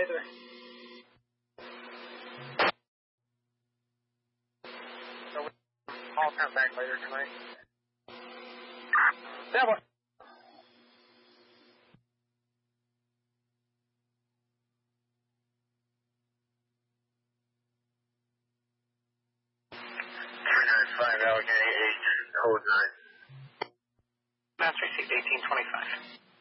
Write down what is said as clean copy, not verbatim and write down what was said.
later. So I'll come back later tonight. Yeah, what? Allegheny 8, code 9. Master received 1825.